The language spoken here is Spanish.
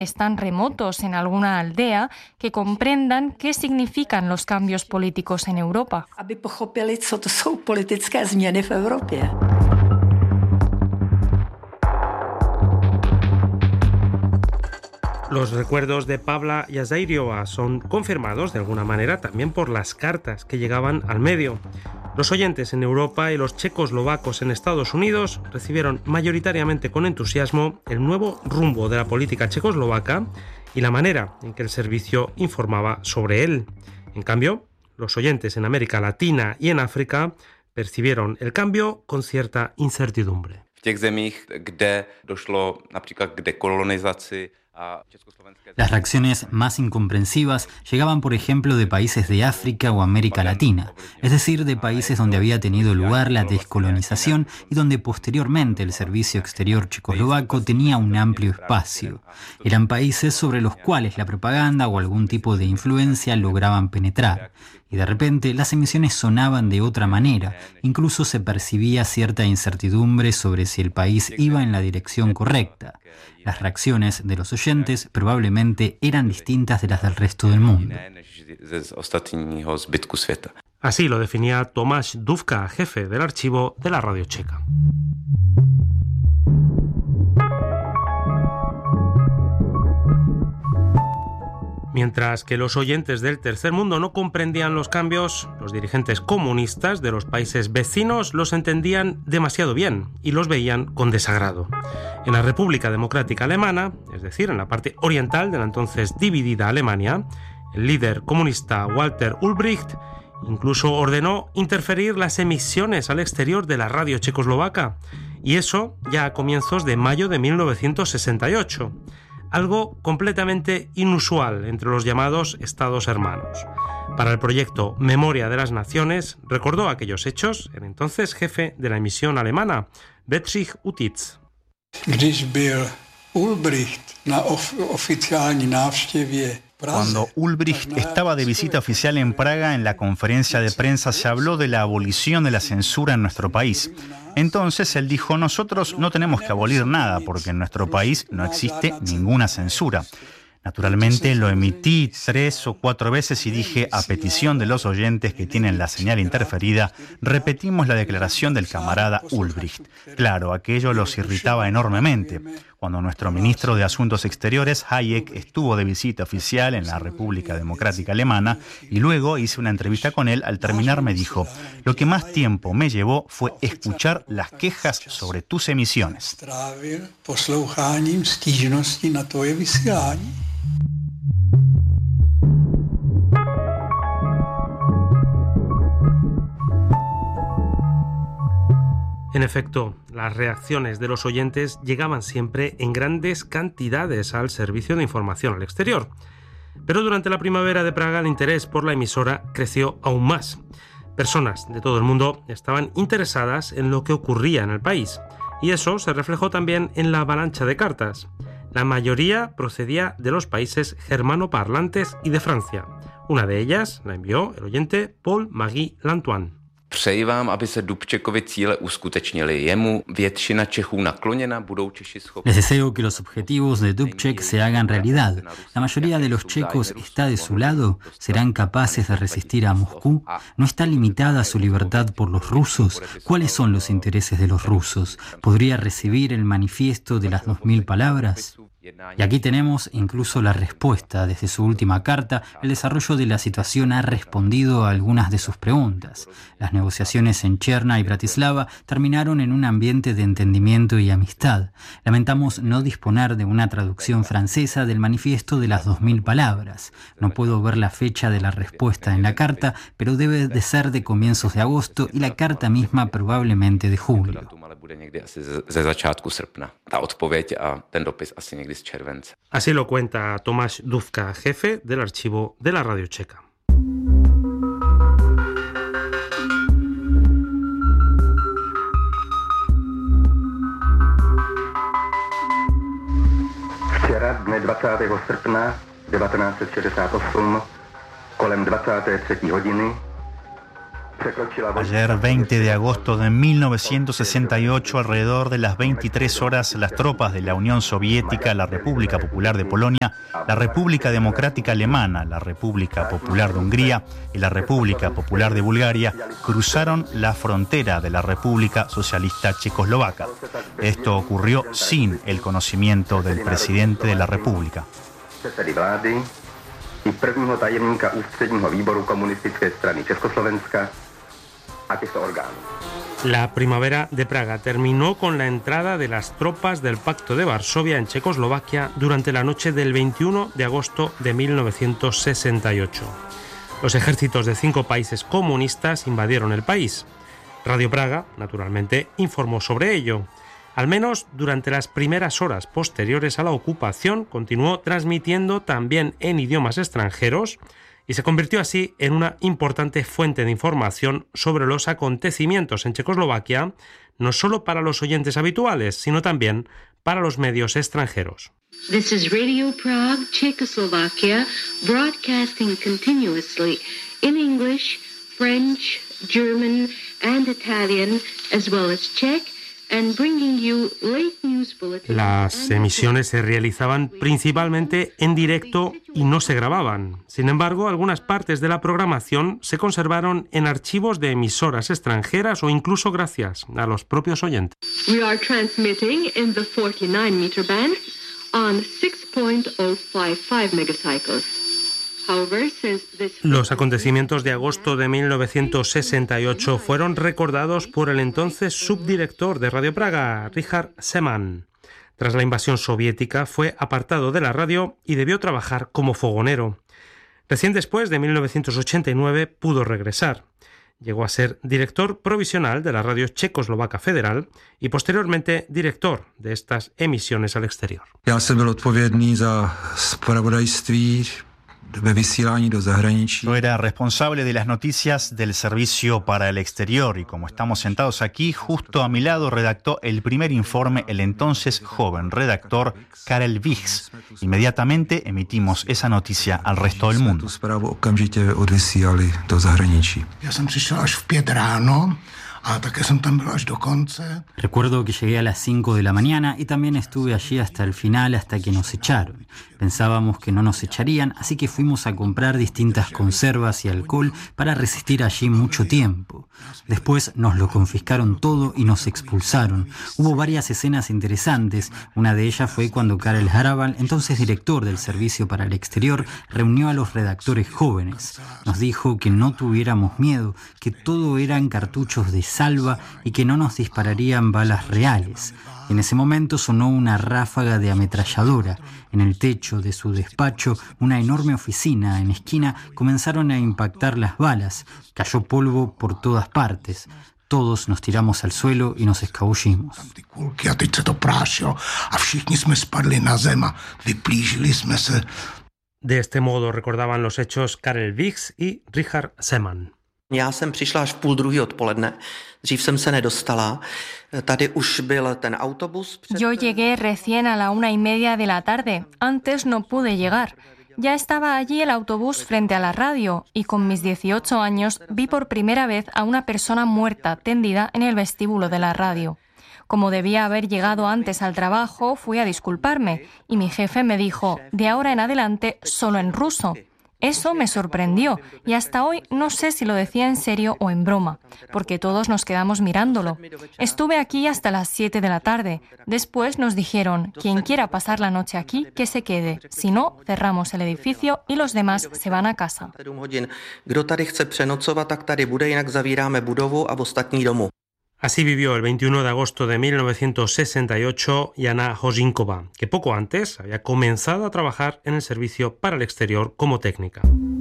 están remotos en alguna aldea, que comprendan qué significan los cambios políticos en Europa. Aby pochopili, co to jsou politické změny v Evropě. Los recuerdos de Pavla Jazairova son confirmados de alguna manera también por las cartas que llegaban al medio. Los oyentes en Europa y los checoslovacos en Estados Unidos recibieron mayoritariamente con entusiasmo el nuevo rumbo de la política checoslovaca y la manera en que el servicio informaba sobre él. En cambio, los oyentes en América Latina y en África percibieron el cambio con cierta incertidumbre. V těch zemích, kde došlo například k dekolonizaci. Las reacciones más incomprensivas llegaban, por ejemplo, de países de África o América Latina, es decir, de países donde había tenido lugar la descolonización y donde posteriormente el servicio exterior checoslovaco tenía un amplio espacio. Eran países sobre los cuales la propaganda o algún tipo de influencia lograban penetrar. Y de repente las emisiones sonaban de otra manera, incluso se percibía cierta incertidumbre sobre si el país iba en la dirección correcta. Las reacciones de los oyentes probablemente eran distintas de las del resto del mundo. Así lo definía Tomáš Dufka, jefe del archivo de la Radio Checa. Mientras que los oyentes del tercer mundo no comprendían los cambios, los dirigentes comunistas de los países vecinos los entendían demasiado bien y los veían con desagrado. En la República Democrática Alemana, es decir, en la parte oriental de la entonces dividida Alemania, el líder comunista Walter Ulbricht incluso ordenó interferir las emisiones al exterior de la radio checoslovaca, y eso ya a comienzos de mayo de 1968. Algo completamente inusual entre los llamados Estados hermanos. Para el proyecto Memoria de las Naciones recordó aquellos hechos el entonces jefe de la emisión alemana, Bedřich Utitz. Cuando Ulbricht estaba de visita oficial en Praga, en la conferencia de prensa se habló de la abolición de la censura en nuestro país. Entonces él dijo: nosotros no tenemos que abolir nada porque en nuestro país no existe ninguna censura. Naturalmente lo emití 3 o 4 veces y dije, a petición de los oyentes que tienen la señal interferida, repetimos la declaración del camarada Ulbricht. Claro, aquello los irritaba enormemente. Cuando nuestro ministro de Asuntos Exteriores, Hayek, estuvo de visita oficial en la República Democrática Alemana y luego hice una entrevista con él, al terminar me dijo: lo que más tiempo me llevó fue escuchar las quejas sobre tus emisiones. En efecto, las reacciones de los oyentes llegaban siempre en grandes cantidades al servicio de información al exterior. Pero durante la primavera de Praga el interés por la emisora creció aún más. Personas de todo el mundo estaban interesadas en lo que ocurría en el país, y eso se reflejó también en la avalancha de cartas. La mayoría procedía de los países germanoparlantes y de Francia. Una de ellas la envió el oyente Paul-Marie Lantoine. Přeji vám, aby se Dubčekovy cíle uskutečnily. Jemu většina Čechů nakloněna, budou Češi schopni. Les deseo que los objetivos de Dubček se hagan realidad. La mayoría de los checos está de su lado. ¿Serán capaces de resistir a Moscú? ¿No está limitada su libertad por los rusos? ¿Cuáles son los intereses de los rusos? ¿Podría recibir el manifiesto de las 2000 palabras? Y aquí tenemos incluso la respuesta. Desde su última carta, el desarrollo de la situación ha respondido a algunas de sus preguntas. Las negociaciones en Cherna y Bratislava terminaron en un ambiente de entendimiento y amistad. Lamentamos no disponer de una traducción francesa del manifiesto de las 2000 palabras. No puedo ver la fecha de la respuesta en la carta, pero debe de ser de comienzos de agosto y la carta misma probablemente de julio. Así lo cuenta Tomáš Dufka, jefe del archivo de la Radio Checa. Včera, dne 20. srpna 1968, kolem 23. hodiny, Ayer, 20 de agosto de 1968, alrededor de las 23 horas, las tropas de la Unión Soviética, la República Popular de Polonia, la República Democrática Alemana, la República Popular de Hungría y la República Popular de Bulgaria cruzaron la frontera de la República Socialista Checoslovaca. Esto ocurrió sin el conocimiento del presidente de la República. I prvního tajemníka ústředního výboru komunistické strany Československa a těchto orgánů. La primavera de Praga terminó con la entrada de las tropas del Pacto de Varsovia en Checoslovaquia durante la noche del 21 de agosto de 1968. Los ejércitos de 5 países comunistas invadieron el país. Radio Praga, naturalmente, informó sobre ello. Al menos durante las primeras horas posteriores a la ocupación, continuó transmitiendo también en idiomas extranjeros y se convirtió así en una importante fuente de información sobre los acontecimientos en Checoslovaquia, no solo para los oyentes habituales, sino también para los medios extranjeros. This is Radio Prague, Czechoslovakia, broadcasting continuously in English, French, German and Italian, as well as Czech. Las emisiones se realizaban principalmente en directo y no se grababan. Sin embargo, algunas partes de la programación se conservaron en archivos de emisoras extranjeras o incluso gracias a los propios oyentes. We are transmitting in the 49-meter band on 6.055 megacycles. Los acontecimientos de agosto de 1968 fueron recordados por el entonces subdirector de Radio Praga, Richard Seman. Tras la invasión soviética fue apartado de la radio y debió trabajar como fogonero. Recién después de 1989 pudo regresar. Llegó a ser director provisional de la radio Checoslovaca Federal y posteriormente director de estas emisiones al exterior. Já jsem byl odpovědný za zpravodajství. Yo era responsable de las noticias del servicio para el exterior y como estamos sentados aquí, justo a mi lado redactó el primer informe el entonces joven redactor Karel Vich. Inmediatamente emitimos esa noticia al resto del mundo. Já jsem přišel až v 5 ráno. Recuerdo que llegué a las 5 de la mañana y también estuve allí hasta el final, hasta que nos echaron. Pensábamos que no nos echarían, así que fuimos a comprar distintas conservas y alcohol para resistir allí mucho tiempo. Después nos lo confiscaron todo y nos expulsaron. Hubo varias escenas interesantes. Una de ellas fue cuando Karel Haraval, entonces director del Servicio para el Exterior, reunió a los redactores jóvenes. Nos dijo que no tuviéramos miedo, que todo eran cartuchos de salva y que no nos dispararían balas reales. En ese momento sonó una ráfaga de ametralladora. En el techo de su despacho, una enorme oficina en esquina, comenzaron a impactar las balas. Cayó polvo por todas partes. Todos nos tiramos al suelo y nos escabullimos. De este modo recordaban los hechos Karel Vich y Richard Seman. Já jsem přišla až v 12:30 odpoledne. Dřív jsem se nedostala. Tady už byl ten autobus. Yo llegué recién a la 1:30 de la tarde. Antes no pude llegar. Ya estaba allí el autobús frente a la radio y con mis 18 años vi por primera vez a una persona muerta tendida en el vestíbulo de la radio. Como debía haber llegado antes al trabajo, fui a disculparme y mi jefe me dijo, de ahora en adelante solo en ruso. Eso me sorprendió y hasta hoy no sé si lo decía en serio o en broma, porque todos nos quedamos mirándolo. Estuve aquí hasta las 7 de la tarde. Después nos dijeron, quien quiera pasar la noche aquí, que se quede. Si no, cerramos el edificio y los demás se van a casa. Kdo tady chce přenocovat, tak tady bude, jinak zavíráme budovu a ostatní domů. Así vivió el 21 de agosto de 1968 Jana Hozinkova, que poco antes había comenzado a trabajar en el servicio para el exterior como técnica.